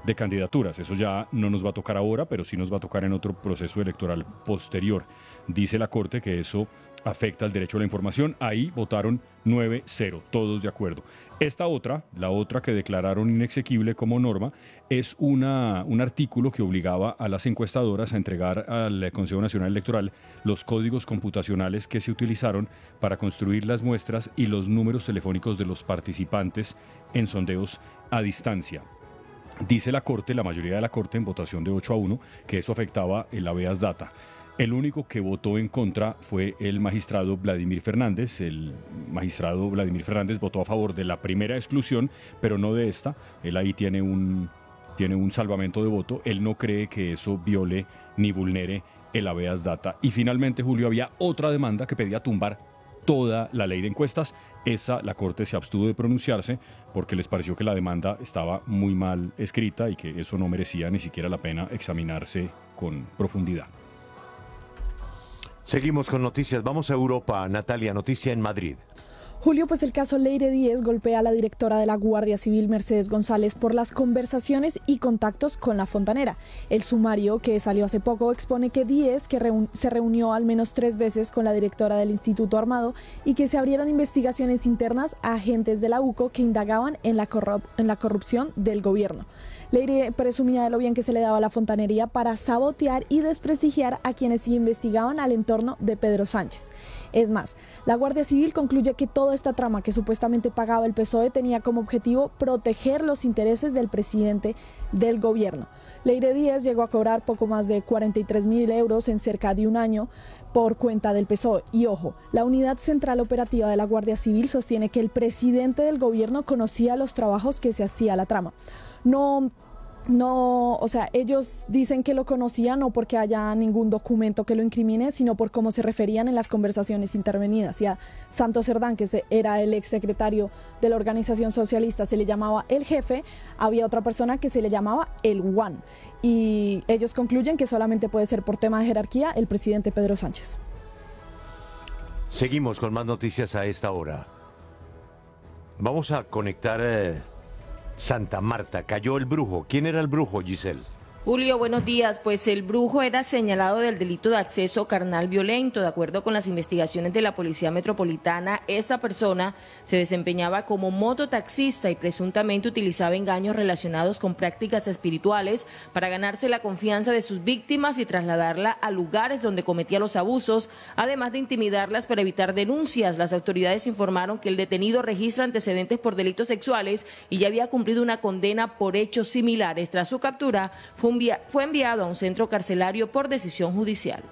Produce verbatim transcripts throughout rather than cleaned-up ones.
de candidaturas. Eso ya no nos va a tocar ahora, pero sí nos va a tocar en otro proceso electoral posterior. Dice la Corte que eso afecta al derecho a la información. Ahí votaron nueve cero, todos de acuerdo. Esta otra, la otra que declararon inexequible como norma, es una, un artículo que obligaba a las encuestadoras a entregar al Consejo Nacional Electoral los códigos computacionales que se utilizaron para construir las muestras y los números telefónicos de los participantes en sondeos a distancia. Dice la Corte, la mayoría de la Corte en votación de ocho a uno, que eso afectaba el habeas data. El único que votó en contra fue el magistrado Vladimir Fernández. El magistrado Vladimir Fernández votó a favor de la primera exclusión, pero no de esta. Él ahí tiene un, tiene un salvamento de voto. Él no cree que eso viole ni vulnere el habeas data. Y finalmente, Julio, había otra demanda que pedía tumbar toda la ley de encuestas. Esa la Corte se abstuvo de pronunciarse porque les pareció que la demanda estaba muy mal escrita y que eso no merecía ni siquiera la pena examinarse con profundidad. Seguimos con noticias. Vamos a Europa. Natalia, noticia en Madrid. Julio, pues el caso Leire Díez golpea a la directora de la Guardia Civil, Mercedes González, por las conversaciones y contactos con la fontanera. El sumario, que salió hace poco, expone que Díez, que reun- se reunió al menos tres veces con la directora del Instituto Armado y que se abrieron investigaciones internas a agentes de la U C O que indagaban en la, corrup- en la corrupción del gobierno. Leire presumía de lo bien que se le daba a la fontanería para sabotear y desprestigiar a quienes investigaban al entorno de Pedro Sánchez. Es más, la Guardia Civil concluye que toda esta trama que supuestamente pagaba el P S O E tenía como objetivo proteger los intereses del presidente del gobierno. Leire Díez llegó a cobrar poco más de cuarenta y tres mil euros en cerca de un año por cuenta del P S O E. Y ojo, la Unidad Central Operativa de la Guardia Civil sostiene que el presidente del gobierno conocía los trabajos que se hacía a la trama. No... No, o sea, ellos dicen que lo conocían no porque haya ningún documento que lo incrimine, sino por cómo se referían en las conversaciones intervenidas. Y a Santos Cerdán, que era el exsecretario de la organización socialista, se le llamaba el jefe, había otra persona que se le llamaba el Juan. Y ellos concluyen que solamente puede ser por tema de jerarquía el presidente Pedro Sánchez. Seguimos con más noticias a esta hora. Vamos a conectar... Eh... Santa Marta, cayó el brujo. ¿Quién era el brujo, Giselle? Julio, buenos días. Pues el brujo era señalado del delito de acceso carnal violento. De acuerdo con las investigaciones de la Policía Metropolitana, esta persona se desempeñaba como mototaxista y presuntamente utilizaba engaños relacionados con prácticas espirituales para ganarse la confianza de sus víctimas y trasladarla a lugares donde cometía los abusos, además de intimidarlas para evitar denuncias. Las autoridades informaron que el detenido registra antecedentes por delitos sexuales y ya había cumplido una condena por hechos similares. Tras su captura, fue fue enviado a un centro carcelario por decisión judicial.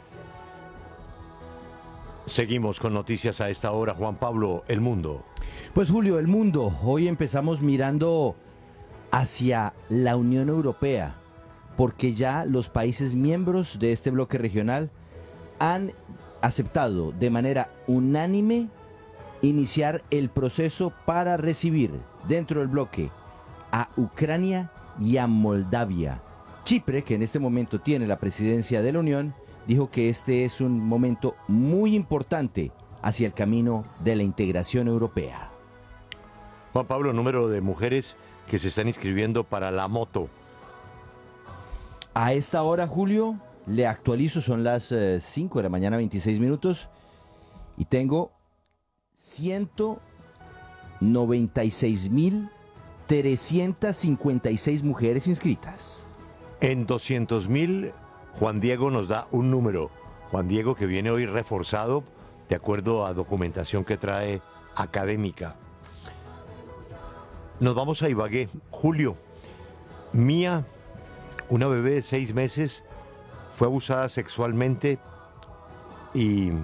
Seguimos con noticias a esta hora. Juan Pablo, El Mundo. Pues Julio, El Mundo. Hoy empezamos mirando hacia la Unión Europea, porque ya los países miembros de este bloque regional han aceptado de manera unánime iniciar el proceso para recibir dentro del bloque a Ucrania y a Moldavia. Chipre, que en este momento tiene la presidencia de la Unión, dijo que este es un momento muy importante hacia el camino de la integración europea. Juan Pablo, número de mujeres que se están inscribiendo para la moto. A esta hora, Julio, le actualizo, son las eh, cinco de la mañana, veintiséis minutos, y tengo ciento noventa y seis mil trescientas cincuenta y seis mujeres inscritas. En doscientos mil, Juan Diego nos da un número. Juan Diego, que viene hoy reforzado de acuerdo a documentación que trae académica. Nos vamos a Ibagué. Julio, Mía, una bebé de seis meses, fue abusada sexualmente y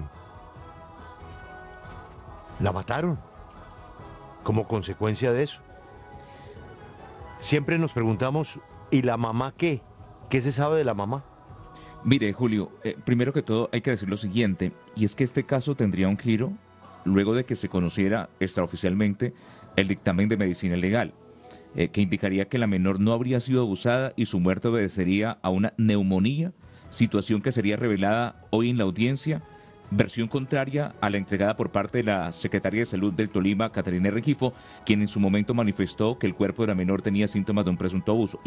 la mataron como consecuencia de eso. Siempre nos preguntamos, ¿y la mamá qué? ¿Qué se sabe de la mamá? Mire, Julio, eh, primero que todo hay que decir lo siguiente, y es que este caso tendría un giro luego de que se conociera extraoficialmente el dictamen de medicina legal, eh, que indicaría que la menor no habría sido abusada y su muerte obedecería a una neumonía, situación que sería revelada hoy en la audiencia, versión contraria a la entregada por parte de la Secretaria de Salud del Tolima, Catarina Rengifo, quien en su momento manifestó que el cuerpo de la menor tenía síntomas de un presunto abuso.